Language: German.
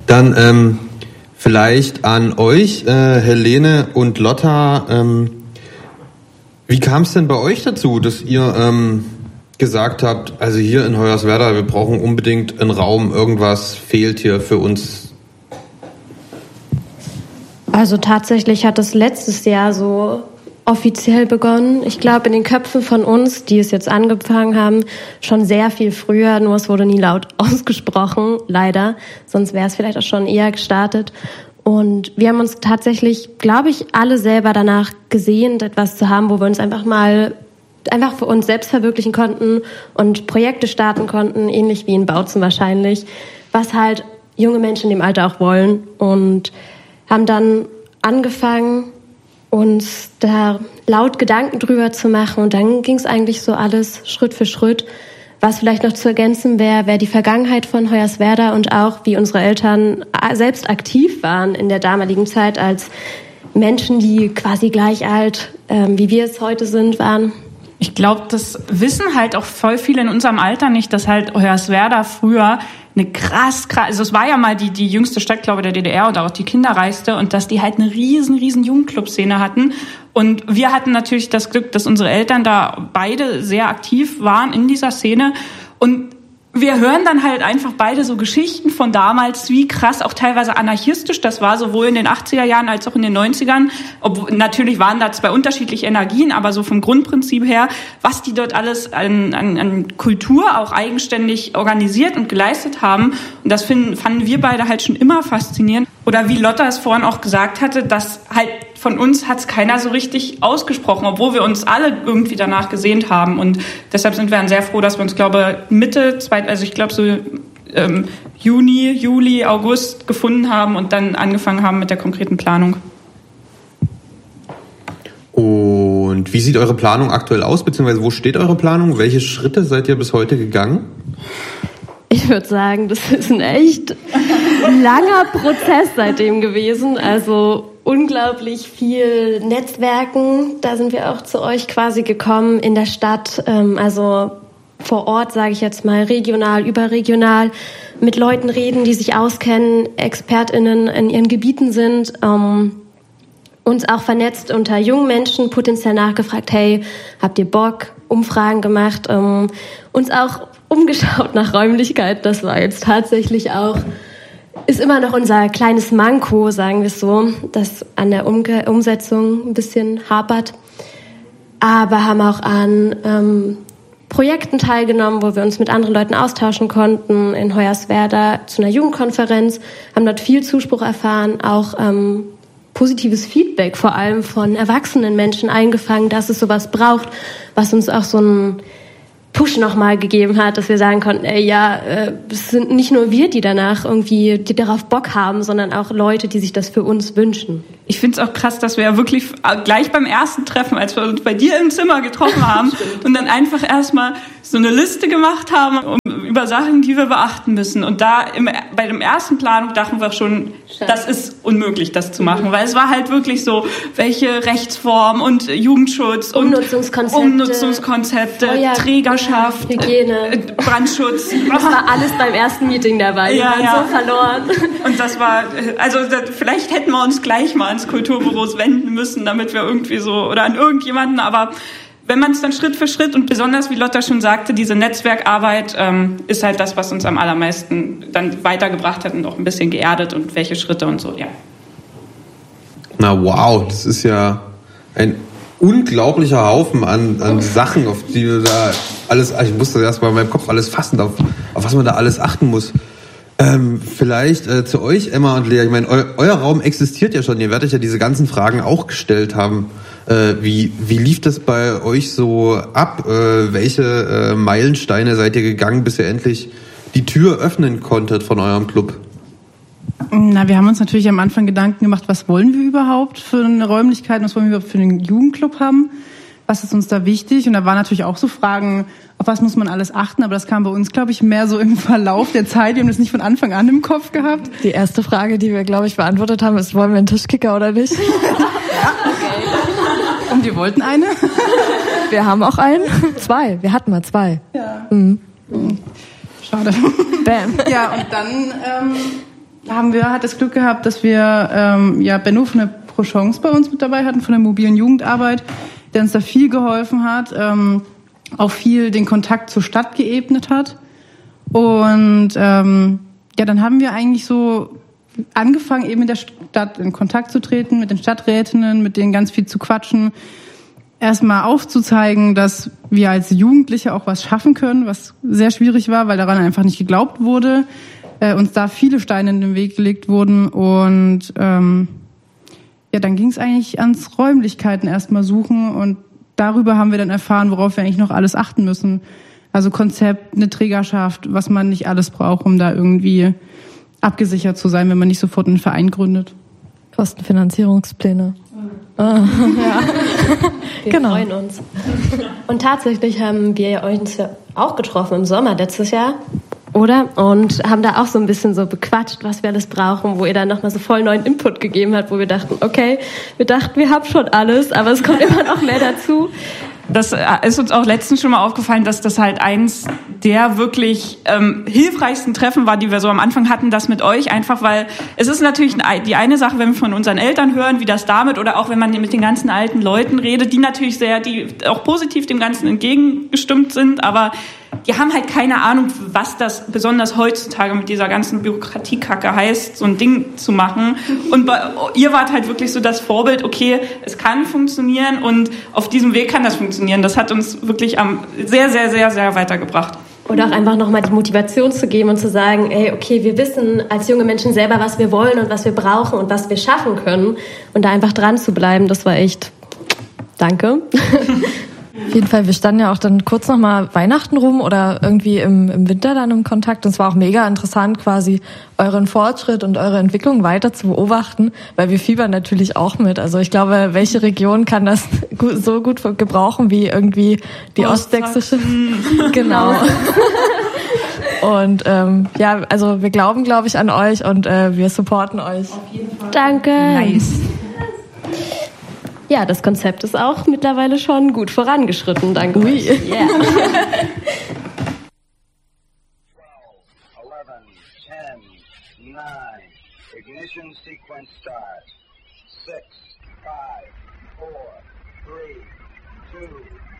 Dann vielleicht an euch, Helene und Lotta. Wie kam es denn bei euch dazu, dass ihr gesagt habt, also hier in Hoyerswerda, wir brauchen unbedingt einen Raum, irgendwas fehlt hier für uns? Also tatsächlich hat es letztes Jahr so offiziell begonnen. Ich glaube, in den Köpfen von uns, die es jetzt angefangen haben, schon sehr viel früher, nur es wurde nie laut ausgesprochen, leider. Sonst wäre es vielleicht auch schon eher gestartet. Und wir haben uns tatsächlich, glaube ich, alle selber danach gesehnt, etwas zu haben, wo wir uns einfach für uns selbst verwirklichen konnten und Projekte starten konnten, ähnlich wie in Bautzen wahrscheinlich, was halt junge Menschen in dem Alter auch wollen. Und haben dann angefangen, uns da laut Gedanken drüber zu machen. Und dann ging es eigentlich so alles Schritt für Schritt. Was vielleicht noch zu ergänzen wäre die Vergangenheit von Hoyerswerda und auch, wie unsere Eltern selbst aktiv waren in der damaligen Zeit als Menschen, die quasi gleich alt, wie wir es heute sind, waren. Ich glaube, das wissen halt auch voll viele in unserem Alter nicht, dass halt Hoyerswerda früher eine krass, also es war ja mal die jüngste Stadt, glaube ich, der DDR oder auch die kinderreichste, und dass die halt eine riesen Jugendclub-Szene hatten. Und wir hatten natürlich das Glück, dass unsere Eltern da beide sehr aktiv waren in dieser Szene. Und wir hören dann halt einfach beide so Geschichten von damals, wie krass, auch teilweise anarchistisch das war, sowohl in den 80er Jahren als auch in den 90ern. Natürlich waren da zwei unterschiedliche Energien, aber so vom Grundprinzip her, was die dort alles an Kultur auch eigenständig organisiert und geleistet haben. Und das fanden wir beide halt schon immer faszinierend. Oder wie Lotta es vorhin auch gesagt hatte, dass halt von uns hat es keiner so richtig ausgesprochen, obwohl wir uns alle irgendwie danach gesehnt haben. Und deshalb sind wir dann sehr froh, dass wir uns, Juni, Juli, August gefunden haben und dann angefangen haben mit der konkreten Planung. Und wie sieht eure Planung aktuell aus, beziehungsweise wo steht eure Planung? Welche Schritte seid ihr bis heute gegangen? Ich würde sagen, das ist ein echt langer Prozess seitdem gewesen. Also unglaublich viel Netzwerken. Da sind wir auch zu euch quasi gekommen in der Stadt. Also vor Ort, sage ich jetzt mal, regional, überregional, mit Leuten reden, die sich auskennen, ExpertInnen in ihren Gebieten sind. Uns auch vernetzt unter jungen Menschen, potenziell nachgefragt, hey, habt ihr Bock? Umfragen gemacht. Uns auch umgeschaut nach Räumlichkeiten. Das war jetzt tatsächlich auch, ist immer noch unser kleines Manko, sagen wir es so, das an der Umsetzung ein bisschen hapert. Aber haben auch an Projekten teilgenommen, wo wir uns mit anderen Leuten austauschen konnten, in Hoyerswerda zu einer Jugendkonferenz, haben dort viel Zuspruch erfahren, auch positives Feedback, vor allem von erwachsenen Menschen eingefangen, dass es sowas braucht, was uns auch so einen Push nochmal gegeben hat, dass wir sagen konnten, es sind nicht nur wir, die darauf Bock haben, sondern auch Leute, die sich das für uns wünschen. Ich finde es auch krass, dass wir ja wirklich gleich beim ersten Treffen, als wir uns bei dir im Zimmer getroffen haben und dann einfach erstmal so eine Liste gemacht haben über Sachen, die wir beachten müssen. Und da bei dem ersten Planung dachten wir schon, das ist unmöglich, das zu machen, weil es war halt wirklich so, welche Rechtsform und Jugendschutz und Umnutzungskonzepte, Trägerschaft, Hygiene, Brandschutz. Das war alles beim ersten Meeting dabei. Wir waren so verloren. Und das war, vielleicht hätten wir uns gleich mal ans Kulturbüros wenden müssen, damit wir irgendwie so, oder an irgendjemanden, aber wenn man es dann Schritt für Schritt und besonders, wie Lotta schon sagte, diese Netzwerkarbeit ist halt das, was uns am allermeisten dann weitergebracht hat und auch ein bisschen geerdet und welche Schritte und so, ja. Na wow, das ist ja ein unglaublicher Haufen an Sachen, auf die wir da alles, ich musste erst mal in meinem Kopf alles fassen, auf was man da alles achten muss. Vielleicht zu euch, Emma und Lea, ich meine, euer Raum existiert ja schon, ihr werdet ja diese ganzen Fragen auch gestellt haben. Wie lief das bei euch so ab? Welche Meilensteine seid ihr gegangen, bis ihr endlich die Tür öffnen konntet von eurem Club? Na, wir haben uns natürlich am Anfang Gedanken gemacht, was wollen wir überhaupt für eine Räumlichkeit, was wollen wir überhaupt für einen Jugendclub haben? Was ist uns da wichtig? Und da waren natürlich auch so Fragen, auf was muss man alles achten? Aber das kam bei uns, glaube ich, mehr so im Verlauf der Zeit. Wir haben das nicht von Anfang an im Kopf gehabt. Die erste Frage, die wir, glaube ich, beantwortet haben, ist, wollen wir einen Tischkicker oder nicht? Ja, okay. Und wir wollten eine? Wir haben auch einen. 2. Wir hatten mal 2. Ja. Mhm. Schade. Bam. Ja, und dann Hat das Glück gehabt, dass wir Benno von der Pro Chance bei uns mit dabei hatten, von der mobilen Jugendarbeit, der uns da viel geholfen hat, auch viel den Kontakt zur Stadt geebnet hat. Und dann haben wir eigentlich so angefangen, eben mit der Stadt in Kontakt zu treten, mit den Stadträtinnen, mit denen ganz viel zu quatschen, erstmal aufzuzeigen, dass wir als Jugendliche auch was schaffen können, was sehr schwierig war, weil daran einfach nicht geglaubt wurde, uns da viele Steine in den Weg gelegt wurden und dann ging es eigentlich ans Räumlichkeiten erstmal suchen und darüber haben wir dann erfahren, worauf wir eigentlich noch alles achten müssen. Also Konzept, eine Trägerschaft, was man nicht alles braucht, um da irgendwie abgesichert zu sein, wenn man nicht sofort einen Verein gründet. Kostenfinanzierungspläne. Wir Genau. freuen uns. Und tatsächlich haben wir uns ja auch getroffen im Sommer letztes Jahr, oder? Und haben da auch so ein bisschen so bequatscht, was wir alles brauchen, wo ihr dann nochmal so voll neuen Input gegeben habt, wo wir dachten, okay, wir haben schon alles, aber es kommt immer noch mehr dazu. Das ist uns auch letztens schon mal aufgefallen, dass das halt eins der wirklich hilfreichsten Treffen war, die wir so am Anfang hatten, das mit euch, einfach weil es ist natürlich die eine Sache, wenn wir von unseren Eltern hören, wie das damit, oder auch wenn man mit den ganzen alten Leuten redet, die natürlich die auch positiv dem Ganzen entgegengestimmt sind, aber die haben halt keine Ahnung, was das besonders heutzutage mit dieser ganzen Bürokratiekacke heißt, so ein Ding zu machen. Und ihr wart halt wirklich so das Vorbild, okay, es kann funktionieren und auf diesem Weg kann das funktionieren. Das hat uns wirklich sehr, sehr, sehr, sehr weitergebracht. Oder auch einfach nochmal die Motivation zu geben und zu sagen, ey, okay, wir wissen als junge Menschen selber, was wir wollen und was wir brauchen und was wir schaffen können. Und da einfach dran zu bleiben, das war echt, danke. Auf jeden Fall, wir standen ja auch dann kurz noch mal Weihnachten rum oder irgendwie im Winter dann im Kontakt. Und es war auch mega interessant, quasi euren Fortschritt und eure Entwicklung weiter zu beobachten, weil wir fiebern natürlich auch mit. Also ich glaube, welche Region kann das so gut gebrauchen wie irgendwie die ostsächsische? Genau. Und also wir glauben, glaube ich, an euch und wir supporten euch. Auf jeden Fall. Danke. Nice. Ja, das Konzept ist auch mittlerweile schon gut vorangeschritten, danke euch. Yeah. 12, 11, 10, 9, ignition sequence start. 6, 5, 4, 3, 2,